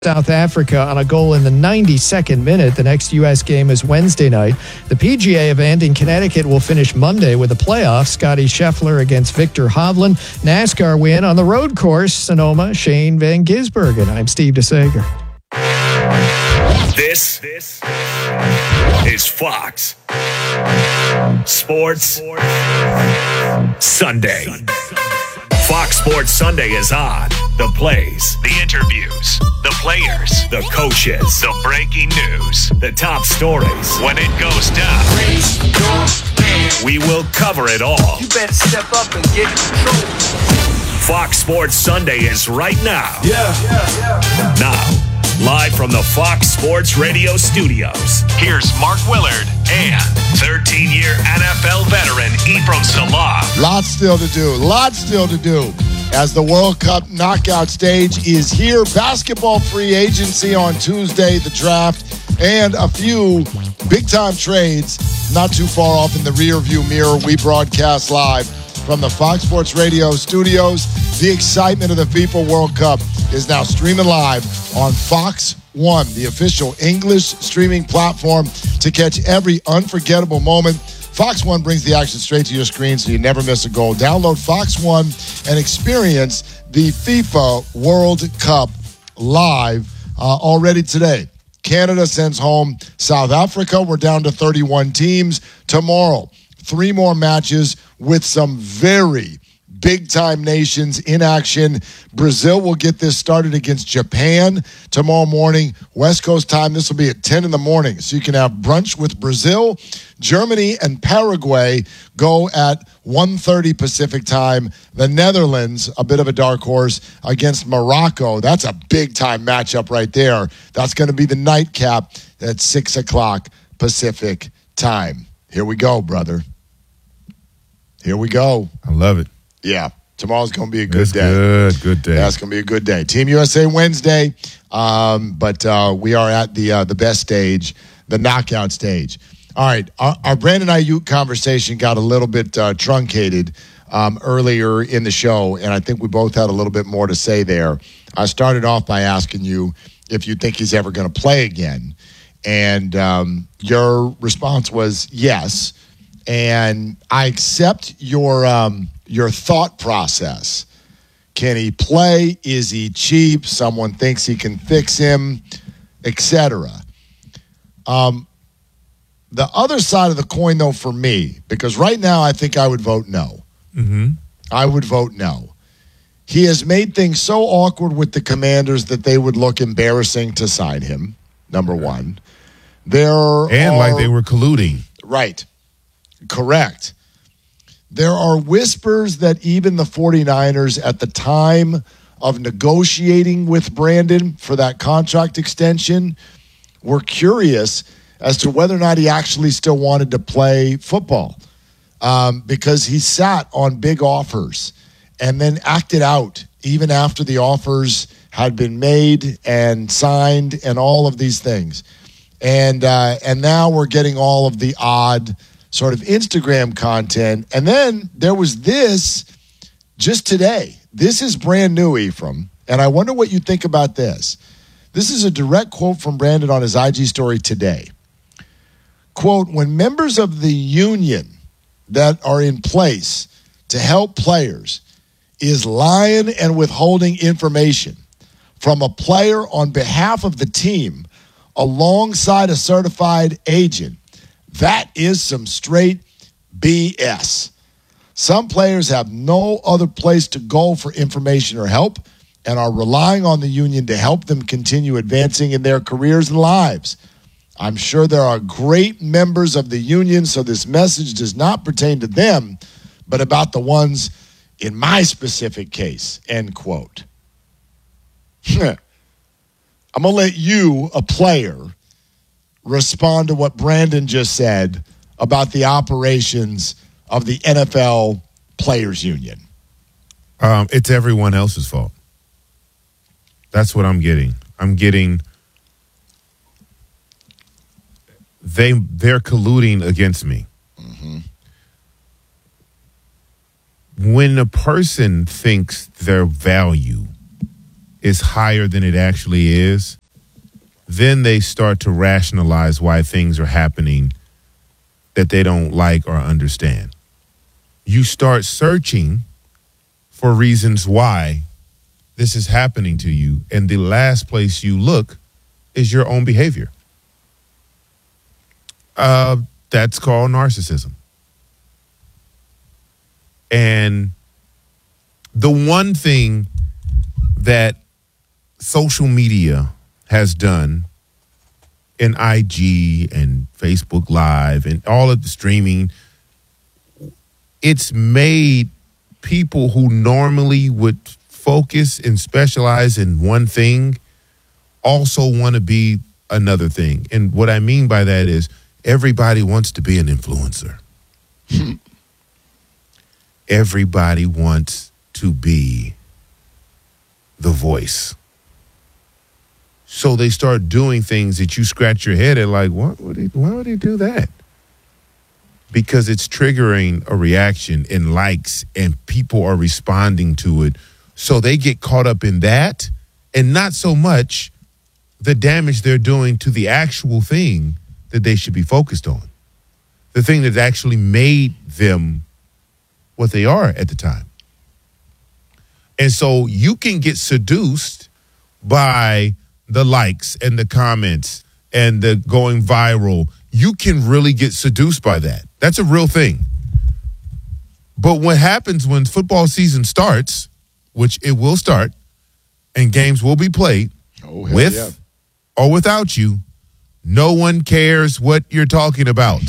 South Africa on a goal in the 92nd minute. The next U.S. game is Wednesday night. The PGA event in Connecticut will finish Monday with a playoff. Scotty Scheffler against Victor Hovland. NASCAR win on the road course. Sonoma, Shane Van Gisbergen. I'm Steve DeSager. This is Fox Sports Sunday. Fox Sports Sunday is on. The plays, the interviews, the players, the coaches, the breaking news, the top stories. When it goes down, we will cover it all. You better step up and get in control. Fox Sports Sunday is right now. Now, live from the Fox Sports Radio studios, here's Mark Willard and 13-year NFL veteran Ephraim Salah. Lots still to do. As the World Cup knockout stage is here, basketball free agency on Tuesday, the draft, and a few big-time trades not too far off in the rearview mirror. We broadcast live from the Fox Sports Radio studios. The excitement of the FIFA World Cup is now streaming live on Fox One, the official English streaming platform to catch every unforgettable moment. Fox One brings the action straight to your screen so you never miss a goal. Download Fox One and experience the FIFA World Cup live already today. Canada sends home South Africa. We're down to 31 teams. Tomorrow, 3 more matches with some very big-time nations in action. Brazil will get this started against Japan tomorrow morning, West Coast time. This will be at 10 in the morning, so you can have brunch with Brazil. Germany and Paraguay go at 1:30 Pacific time. The Netherlands, a bit of a dark horse, against Morocco. That's a big-time matchup right there. That's going to be the nightcap at 6 o'clock Pacific time. Here we go, brother. Here we go. I love it. Yeah, tomorrow's going to be a good day. Good day. That's going to be a good day. Team USA Wednesday, but we are at the best stage, the knockout stage. All right, our Brandon Ayuk conversation got a little bit truncated earlier in the show, and I think we both had a little bit more to say there. I started off by asking you if you think he's ever going to play again, and your response was yes, and I accept your thought process. Can he play? Is he cheap? Someone thinks he can fix him, etc. The other side of the coin, though, for me, because right now I think I would vote no. Mm-hmm. I would vote no. He has made things so awkward with the Commanders that they would look embarrassing to sign him, number one. Like they were colluding. Right. Correct. There are whispers that even the 49ers at the time of negotiating with Brandon for that contract extension were curious as to whether or not he actually still wanted to play football because he sat on big offers and then acted out even after the offers had been made and signed and all of these things. And now we're getting all of the odd sort of Instagram content. And then there was this just today. This is brand new, Ephraim. And I wonder what you think about this. This is a direct quote from Brandon on his IG story today. Quote, when members of the union that are in place to help players is lying and withholding information from a player on behalf of the team alongside a certified agent, that is some straight BS. Some players have no other place to go for information or help and are relying on the union to help them continue advancing in their careers and lives. I'm sure there are great members of the union, so this message does not pertain to them, but about the ones in my specific case, end quote. I'm going to let you, a player, respond to what Brandon just said about the operations of the NFL Players Union. It's everyone else's fault. That's what I'm getting. I'm getting they're colluding against me. Mm-hmm. When a person thinks their value is higher than it actually is, then they start to rationalize why things are happening that they don't like or understand. You start searching for reasons why this is happening to you, and the last place you look is your own behavior. That's called narcissism. And the one thing that social media has done in IG and Facebook Live and all of the streaming, it's made people who normally would focus and specialize in one thing also want to be another thing. And what I mean by that is everybody wants to be an influencer. Everybody wants to be the voice. So they start doing things that you scratch your head at like, why would he do that? Because it's triggering a reaction and likes and people are responding to it. So they get caught up in that and not so much the damage they're doing to the actual thing that they should be focused on. The thing that actually made them what they are at the time. And so you can get seduced by the likes and the comments and the going viral. You can really get seduced by that. That's a real thing. But what happens when football season starts, which it will start, and games will be played with or without you, no one cares what you're talking about.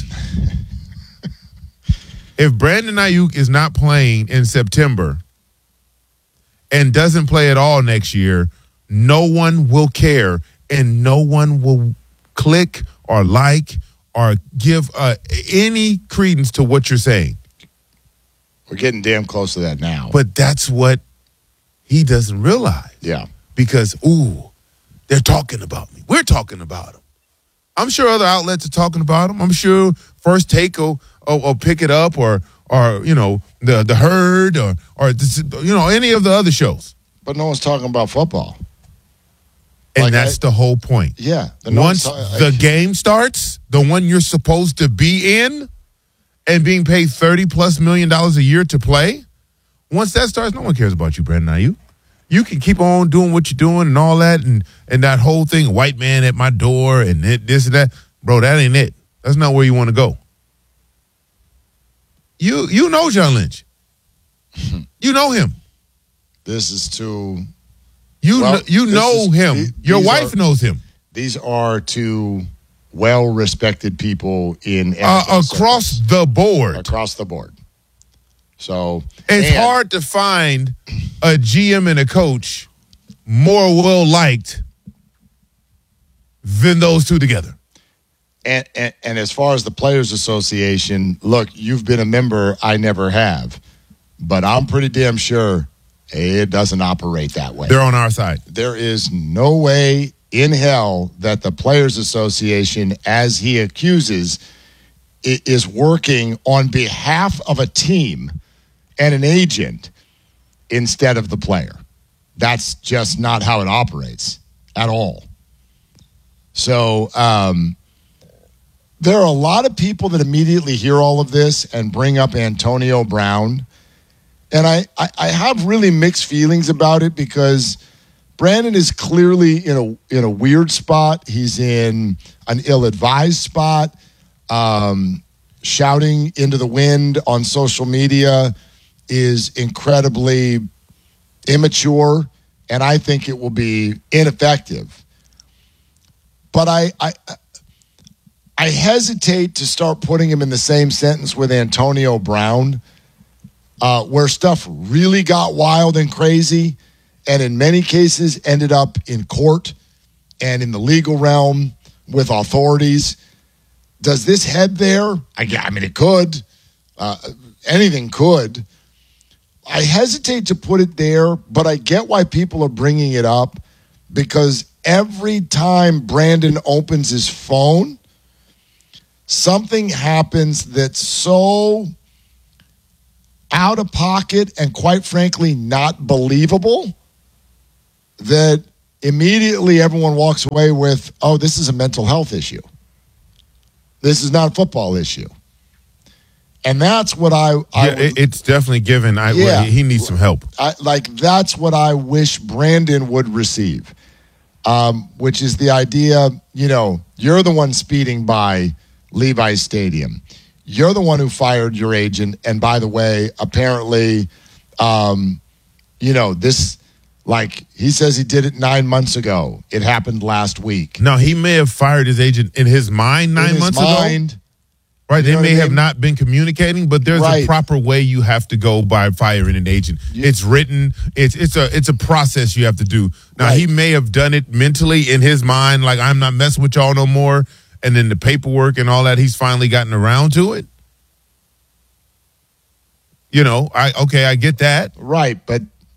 If Brandon Ayuk is not playing in September and doesn't play at all next year, no one will care and no one will click or like or give any credence to what you're saying. We're getting damn close to that now. But that's what he doesn't realize. Yeah. Because, they're talking about me. We're talking about him. I'm sure other outlets are talking about him. I'm sure First Take will pick it up or the Herd or any of the other shows. But no one's talking about football. And that's the whole point. Yeah. Once the game starts, the one you're supposed to be in and being paid $30+ million a year to play, once that starts, no one cares about you, Brandon Ayuk. You can keep on doing what you're doing and all that and that whole thing, white man at my door and this and that. Bro, that ain't it. That's not where you want to go. You know John Lynch. You know him. This is too... You know him. Your wife knows him. These are two well-respected people in across the board. Across the board. So it's hard to find a GM and a coach more well-liked than those two together. And as far as the Players Association, look, you've been a member. I never have. But I'm pretty damn sure it doesn't operate that way. They're on our side. There is no way in hell that the Players Association, as he accuses, is working on behalf of a team and an agent instead of the player. That's just not how it operates at all. So there are a lot of people that immediately hear all of this and bring up Antonio Brown. And I have really mixed feelings about it because Brandon is clearly in a weird spot. He's in an ill-advised spot, shouting into the wind on social media is incredibly immature, and I think it will be ineffective. But I hesitate to start putting him in the same sentence with Antonio Brown, where stuff really got wild and crazy, and in many cases ended up in court and in the legal realm with authorities. Does this head there? I mean, it could. Anything could. I hesitate to put it there, but I get why people are bringing it up, because every time Brandon opens his phone, something happens that's so out of pocket and, quite frankly, not believable that immediately everyone walks away with, oh, this is a mental health issue. This is not a football issue. And that's what it's definitely given. He needs some help. That's what I wish Brandon would receive, which is the idea, you're the one speeding by Levi's Stadium. You're the one who fired your agent. And by the way, apparently, this, he says he did it 9 months ago. It happened last week. No, he may have fired his agent in his mind 9 months ago. Right, they may have not been communicating, but there's a proper way you have to go by firing an agent. It's written. It's a process you have to do. Now, he may have done it mentally in his mind, like, I'm not messing with y'all no more, and then the paperwork and all that, he's finally gotten around to it. I get that. Right, but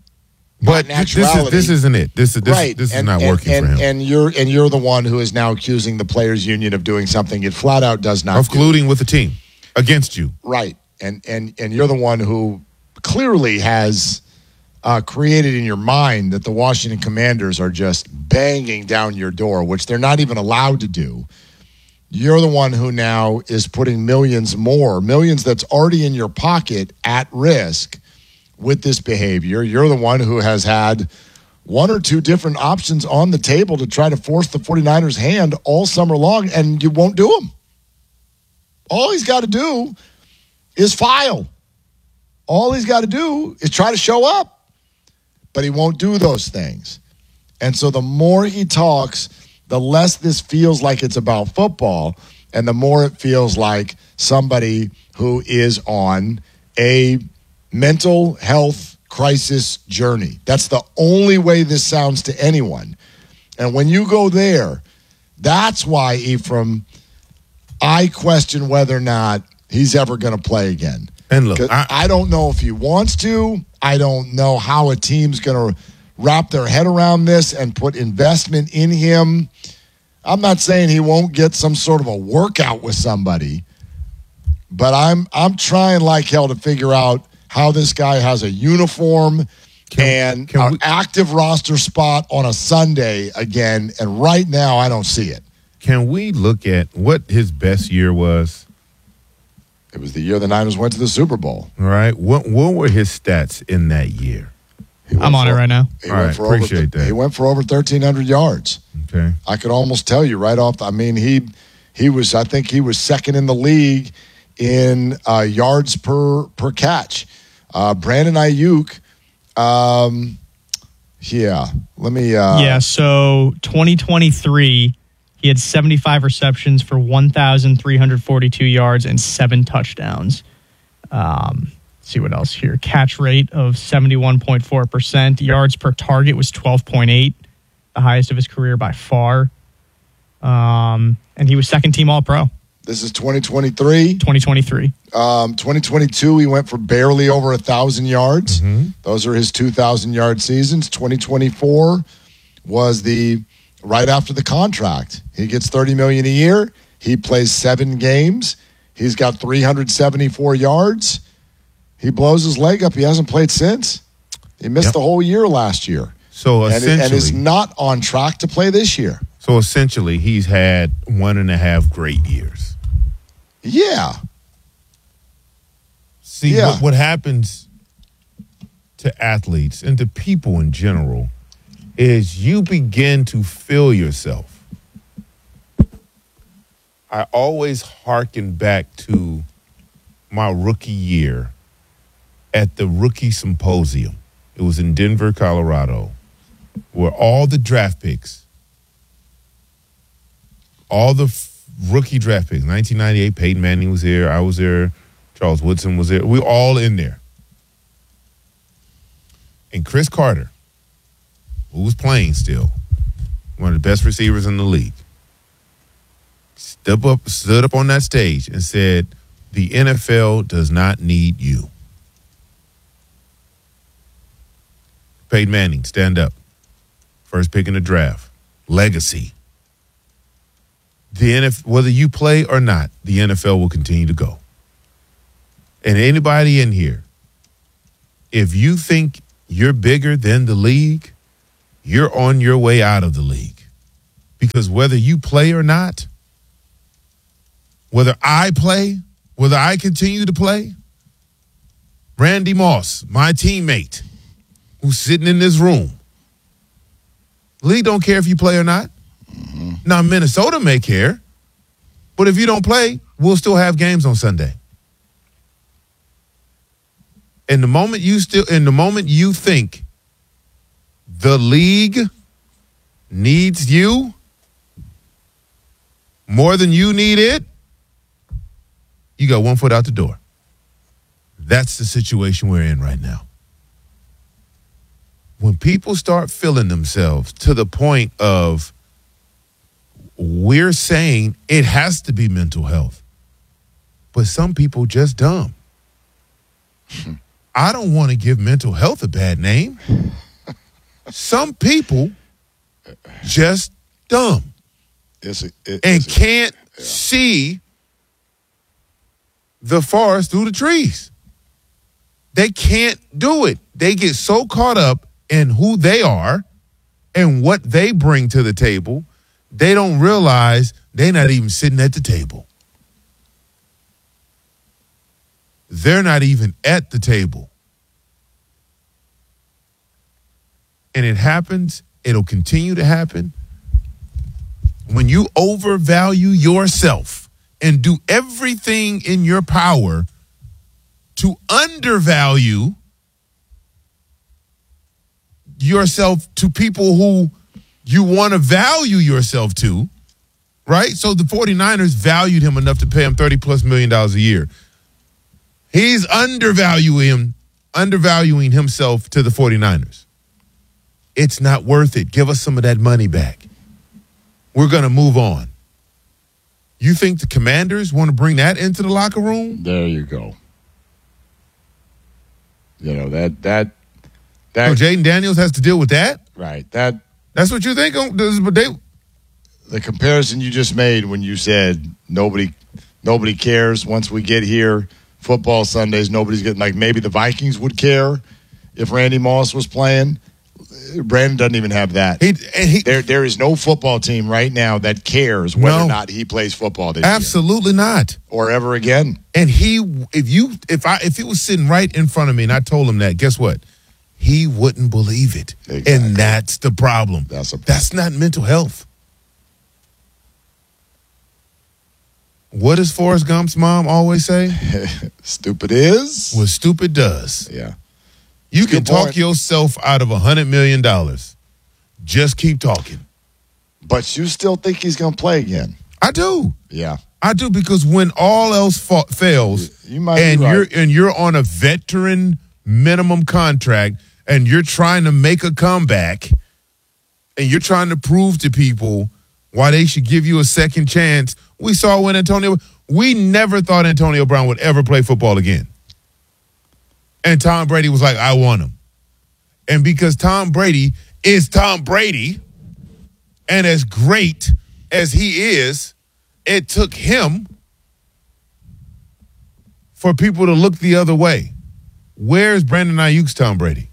this isn't it. This is not working for him. And you're the one who is now accusing the players' union of doing something it flat out does not. Of colluding with the team against you. Right, and you're the one who clearly has created in your mind that the Washington Commanders are just banging down your door, which they're not even allowed to do. You're the one who now is putting millions that's already in your pocket at risk with this behavior. You're the one who has had one or two different options on the table to try to force the 49ers' hand all summer long, and you won't do them. All he's got to do is file. All he's got to do is try to show up. But he won't do those things. And so the more he talks, the less this feels like it's about football, and the more it feels like somebody who is on a mental health crisis journey. That's the only way this sounds to anyone. And when you go there, that's why, Ephraim, I question whether or not he's ever going to play again. And look, I don't know if he wants to. I don't know how a team's going to wrap their head around this and put investment in him. I'm not saying he won't get some sort of a workout with somebody, but I'm trying like hell to figure out how this guy has a uniform and an active roster spot on a Sunday again, and right now I don't see it. Can we look at what his best year was? It was the year the Niners went to the Super Bowl. All right. What were his stats in that year? I'm on it right now. All right, appreciate that. He went for over 1,300 yards. Okay. I could almost tell you right off. I mean, he was. I think he was second in the league in yards per catch. Brandon Ayuk. So 2023, he had 75 receptions for 1,342 yards and 7 touchdowns. See what else here. Catch rate of 71.4%. Yards per target was 12.8, the highest of his career by far. And he was second team All-Pro. This is 2023. 2023. 2022, he went for barely over 1,000 yards. Mm-hmm. Those are his 2,000-yard seasons. 2024 was the right after the contract. He gets $30 million a year. He plays 7 games. He's got 374 yards. He blows his leg up. He hasn't played since. He missed the whole year last year. So essentially, and is not on track to play this year. So essentially, he's had 1.5 great years. Yeah. See, what happens to athletes and to people in general is you begin to feel yourself. I always hearken back to my rookie year at the Rookie Symposium. It was in Denver, Colorado, where all the draft picks, all the rookie draft picks, 1998, Peyton Manning was there, I was there, Charles Woodson was there. We were all in there. And Chris Carter, who was playing still, one of the best receivers in the league, stood up on that stage and said, the NFL does not need you. Peyton Manning, stand up. First pick in the draft. Legacy. The NFL, whether you play or not, the NFL will continue to go. And anybody in here, if you think you're bigger than the league, you're on your way out of the league. Because whether you play or not, whether I play, whether I continue to play, Randy Moss, my teammate, who's sitting in this room, league don't care if you play or not. Mm-hmm. Now, Minnesota may care, but if you don't play, we'll still have games on Sunday. And the moment you think the league needs you more than you need it, you got one foot out the door. That's the situation we're in right now. When people start feeling themselves to the point of we're saying it has to be mental health, but some people just dumb. I don't want to give mental health a bad name. Some people just dumb can't see the forest through the trees. They can't do it. They get so caught up in who they are and what they bring to the table, they don't realize they're not even sitting at the table. They're not even at the table. And it happens, it'll continue to happen. When you overvalue yourself and do everything in your power to undervalue yourself to people who you want to value yourself to, right? So the 49ers valued him enough to pay him $30+ million a year. He's undervaluing himself to the 49ers. It's not worth it. Give us some of that money back. We're going to move on. You think the Commanders want to bring that into the locker room? There you go. You know, that So Jaden Daniels has to deal with that? Right. That's what you think? The comparison you just made when you said nobody cares once we get here, football Sundays, nobody's getting, like maybe the Vikings would care if Randy Moss was playing. Brandon doesn't even have that. There is no football team right now that cares whether or not he plays football this year. Absolutely not. Or ever again. And if he was sitting right in front of me and I told him that, guess what? He wouldn't believe it. Exactly. And that's the problem. That's not mental health. What does Forrest Gump's mom always say? Stupid is what stupid does. Yeah. You can talk yourself out of $100 million. Just keep talking. But you still think he's going to play again? I do. Yeah. I do, because when all else fails, you might be right. you're on a veteran minimum contract and you're trying to make a comeback and you're trying to prove to people why they should give you a second chance. We saw when we never thought Antonio Brown would ever play football again. And Tom Brady was like, I want him. And because Tom Brady is Tom Brady, and as great as he is, it took him for people to look the other way. Where's Brandon Ayuk's Tom Brady?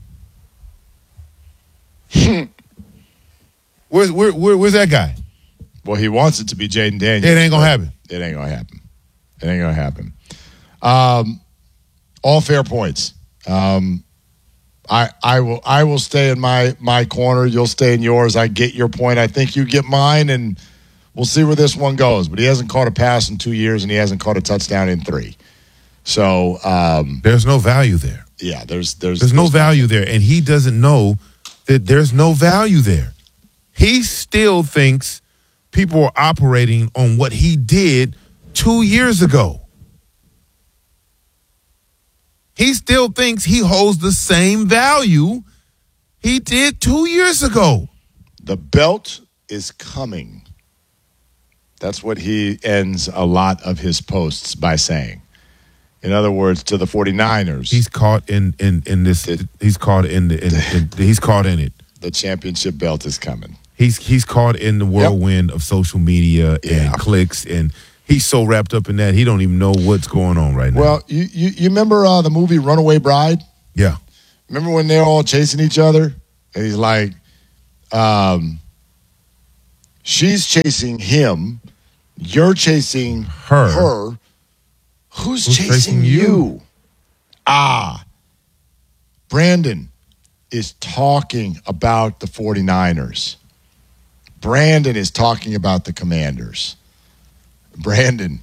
Where's that guy? Well, he wants it to be Jaden Daniels. It ain't going to happen. It ain't going to happen. All fair points. I will stay in my corner. You'll stay in yours. I get your point. I think you get mine, and we'll see where this one goes. But he hasn't caught a pass in 2 years, and he hasn't caught a touchdown in 3. So there's no value there. Yeah, there's no value there, and he doesn't know that there's no value there. He still thinks people are operating on what he did 2 years ago. He still thinks he holds the same value he did 2 years ago. The belt is coming. That's what he ends a lot of his posts by saying. In other words, to the 49ers. He's caught in this. He's caught in it. The championship belt is coming. He's caught in the whirlwind of social media and clicks, and he's so wrapped up in that he don't even know what's going on right now. Well, you remember the movie Runaway Bride? Yeah. Remember when they're all chasing each other? And he's like, She's chasing him. You're chasing her. Who's chasing you? Brandon is talking about the 49ers. Brandon is talking about the Commanders. Brandon,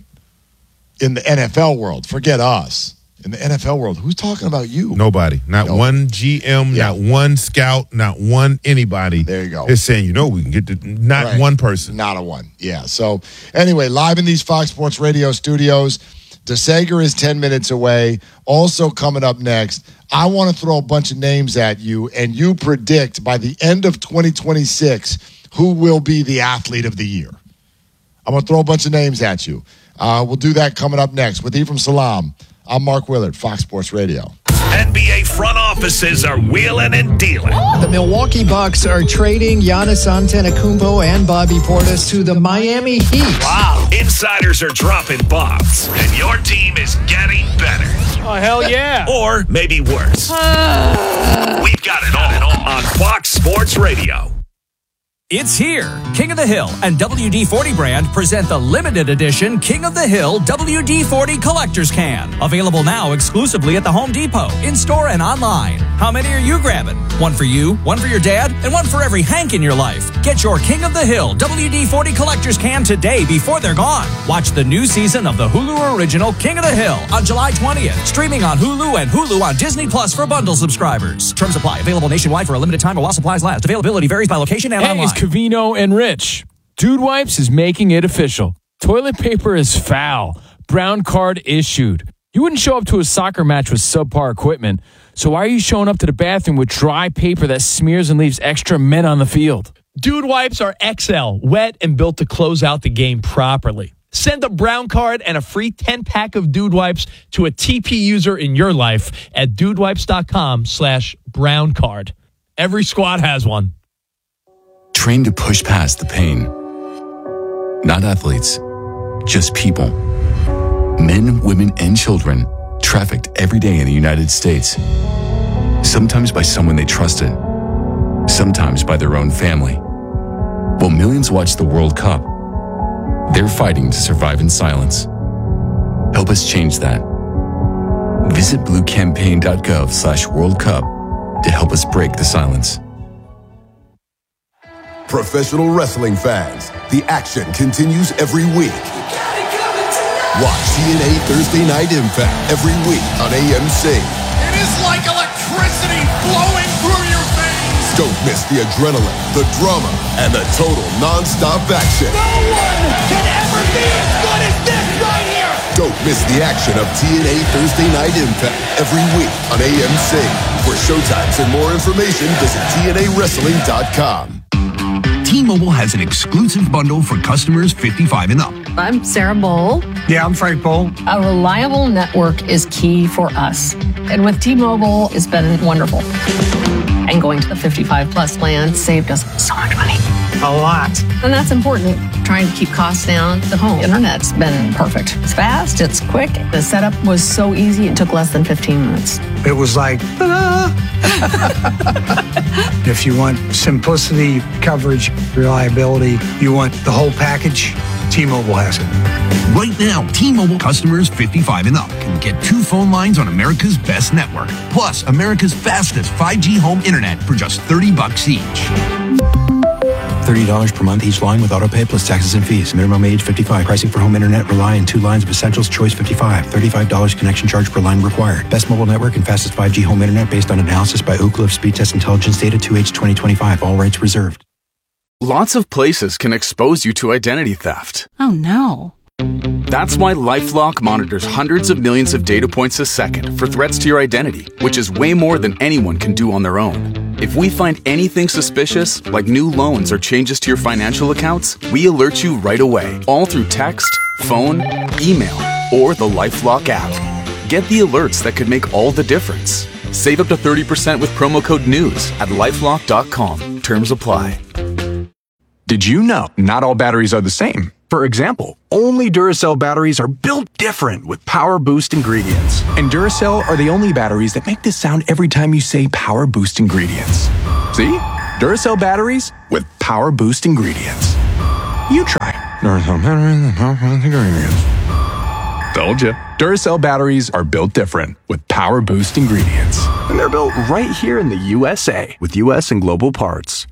in the NFL world, forget us. In the NFL world, who's talking about you? Nobody. Not one GM, not one scout, not one anybody. There you go. Is saying, we can get to not one person. Not a one. Yeah. So, anyway, live in these Fox Sports Radio studios, DeSager is 10 minutes away. Also coming up next, I want to throw a bunch of names at you, and you predict by the end of 2026 who will be the athlete of the year. I'm going to throw a bunch of names at you. We'll do that coming up next. With Ephraim Salaam, I'm Mark Willard, Fox Sports Radio. NBA front offices are wheeling and dealing. The Milwaukee Bucks are trading Giannis Antetokounmpo and Bobby Portis to the Miami Heat. Wow. Insiders are dropping bombs, and your team is getting better. Oh, hell yeah. Or maybe worse. We've got it all on Fox Sports Radio. It's here. King of the Hill and WD-40 brand present the limited edition King of the Hill WD-40 Collector's Can. Available now exclusively at the Home Depot, in-store and online. How many are you grabbing? One for you, one for your dad, and one for every Hank in your life. Get your King of the Hill WD-40 Collector's Can today before they're gone. Watch the new season of the Hulu original King of the Hill on July 20th. Streaming on Hulu and Hulu on Disney Plus for bundle subscribers. Terms apply. Available nationwide for a limited time while supplies last. Availability varies by location and online. Covino and Rich. Dude Wipes is making it official. Toilet paper is foul. Brown card issued. You wouldn't show up to a soccer match with subpar equipment, so why are you showing up to the bathroom with dry paper that smears and leaves extra men on the field? Dude Wipes are XL, wet and built to close out the game properly. Send a brown card and a free 10-pack of Dude Wipes to a TP user in your life at dudewipes.com/brown card. Every squad has one. Trained to push past the pain. Not athletes, just people. Men, women, and children trafficked every day in the United States. Sometimes by someone they trusted, sometimes by their own family. While millions watch the World Cup, they're fighting to survive in silence. Help us change that. Visit bluecampaign.gov/World Cup to help us break the silence. Professional wrestling fans, the action continues every week. Watch TNA Thursday Night Impact every week on AMC. It is like electricity flowing through your veins. Don't miss the adrenaline, the drama, and the total non-stop action. No one can ever be as good as this right here. Don't miss the action of TNA Thursday Night Impact every week on AMC. For showtimes and more information, visit TNAWrestling.com. T-Mobile has an exclusive bundle for customers 55 and up. I'm Sarah Bowl. Yeah, I'm Frank Bowl. A reliable network is key for us. And with T-Mobile, it's been wonderful. And going to the 55 plus plan saved us so much money. A lot. And that's important. Trying to keep costs down. The home internet's been perfect. It's fast, it's quick. The setup was so easy, it took less than 15 minutes. It was like, ta-da! If you want simplicity, coverage, reliability, you want the whole package, T-Mobile has it. Right now, T-Mobile customers 55 and up can get 2 phone lines on America's best network, plus America's fastest 5G home internet for just $30 each. $30 per month each line with autopay plus taxes and fees. Minimum age 55. Pricing for home internet rely on 2 lines of Essentials Choice 55. $35 connection charge per line required. Best mobile network and fastest 5G home internet based on analysis by Ookla of Speed Test Intelligence data 2H 2025. All rights reserved. Lots of places can expose you to identity theft. Oh no. That's why LifeLock monitors hundreds of millions of data points a second for threats to your identity, which is way more than anyone can do on their own. If we find anything suspicious, like new loans or changes to your financial accounts, we alert you right away, all through text, phone, email, or the LifeLock app. Get the alerts that could make all the difference. Save up to 30% with promo code NEWS at LifeLock.com. Terms apply. Did you know not all batteries are the same? For example, only Duracell batteries are built different with Power Boost ingredients. And Duracell are the only batteries that make this sound every time you say Power Boost ingredients. See? Duracell batteries with Power Boost ingredients. You try Duracell batteries with Power Boost ingredients. Told you. Duracell batteries are built different with Power Boost ingredients. And they're built right here in the USA with US and global parts.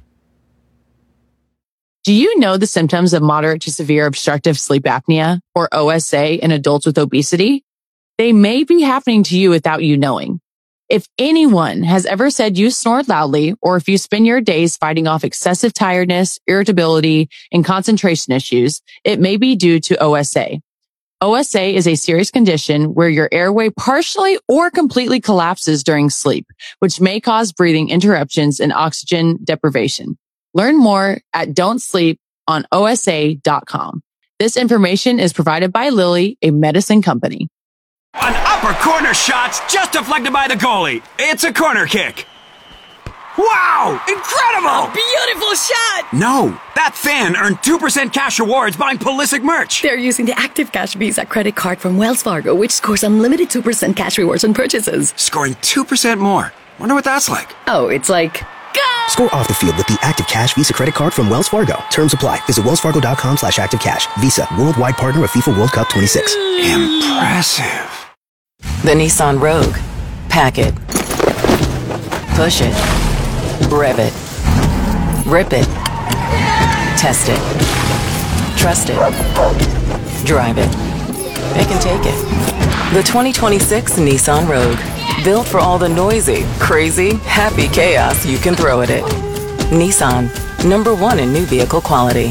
Do you know the symptoms of moderate to severe obstructive sleep apnea, or OSA, in adults with obesity? They may be happening to you without you knowing. If anyone has ever said you snore loudly, or if you spend your days fighting off excessive tiredness, irritability, and concentration issues, it may be due to OSA. OSA is a serious condition where your airway partially or completely collapses during sleep, which may cause breathing interruptions and oxygen deprivation. Learn more at don'tsleeponosa.com. This information is provided by Lilly, a medicine company. An upper corner shot's just deflected by the goalie. It's a corner kick. Wow! Incredible! A beautiful shot! No, that fan earned 2% cash rewards buying Pulisic merch. They're using the Active Cash Visa credit card from Wells Fargo, which scores unlimited 2% cash rewards on purchases. Scoring 2% more. Wonder what that's like. Oh, it's like... Score off the field with the Active Cash Visa credit card from Wells Fargo. Terms apply. Visit wellsfargo.com/activecash. Visa, worldwide partner of FIFA World Cup 26. Impressive. The Nissan Rogue. Pack it. Push it. Rev it. Rip it. Test it. Trust it. Drive it. They can take it. The 2026 Nissan Rogue. Built for all the noisy, crazy, happy chaos you can throw at it. Nissan, #1 in new vehicle quality.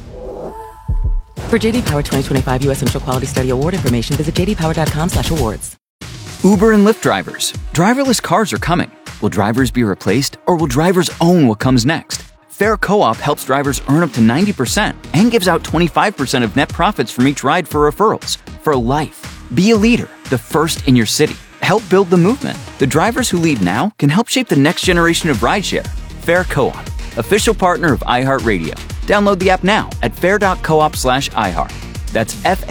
For JD Power 2025 U.S. Central Quality Study Award information, visit jdpower.com/awards. Uber and Lyft drivers. Driverless cars are coming. Will drivers be replaced, or will drivers own what comes next? Fair Co-op helps drivers earn up to 90% and gives out 25% of net profits from each ride for referrals. For life. Be a leader, the first in your city. Help build the movement. The drivers who lead now can help shape the next generation of rideshare. Fair Co-op, official partner of iHeartRadio. Download the app now at fair.coop/iHeart. That's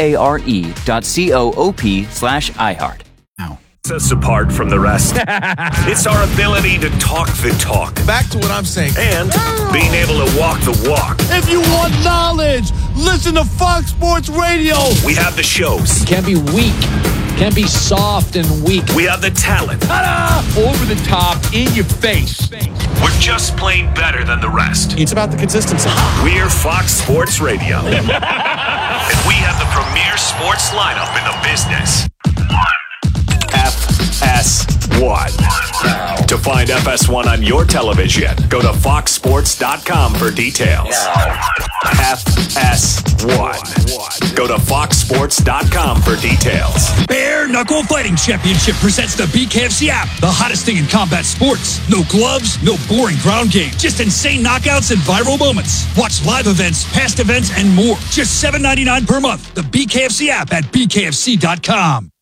FARE.coop/iHeart. Sets us apart from the rest. It's our ability to talk the talk. Back to what I'm saying. And being able to walk the walk. If you want knowledge, listen to Fox Sports Radio. We have the shows. Can't be weak. Can't be soft and weak. We have the talent. Ta-da! Over the top, in your face. We're just plain better than the rest. It's about the consistency. We're Fox Sports Radio. And we have the premier sports lineup in the business. FS1. To find FS1 on your television, go to foxsports.com for details. FS1. Go to foxsports.com for details. Bare Knuckle Fighting Championship presents the BKFC app, the hottest thing in combat sports. No gloves, no boring ground game, just insane knockouts and viral moments. Watch live events, past events, and more. Just $7.99 per month. The BKFC app at bkfc.com.